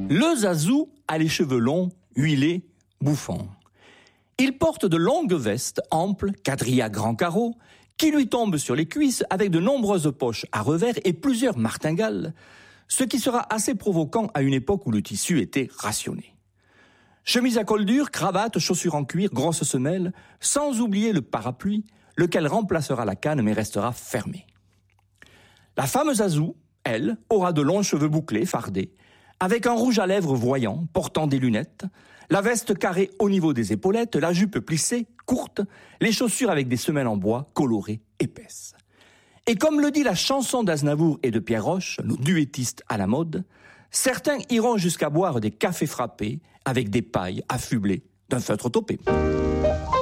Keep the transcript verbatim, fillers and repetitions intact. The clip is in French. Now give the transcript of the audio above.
Le Zazou a les cheveux longs, huilés, bouffants. Il porte de longues vestes amples, quadrillées à grands carreaux, qui lui tombent sur les cuisses avec de nombreuses poches à revers et plusieurs martingales, ce qui sera assez provoquant à une époque où le tissu était rationné. Chemise à col dur, cravate, chaussures en cuir, grosses semelles, sans oublier le parapluie, lequel remplacera la canne mais restera fermé. La femme Zazou, elle, aura de longs cheveux bouclés, fardés, avec un rouge à lèvres voyant, portant des lunettes, la veste carrée au niveau des épaulettes, la jupe plissée, courte, les chaussures avec des semelles en bois, colorées, épaisses. Et comme le dit la chanson d'Aznavour et de Pierre Roche, nos duettistes à la mode, certains iront jusqu'à boire des cafés frappés avec des pailles affublées d'un feutre topé.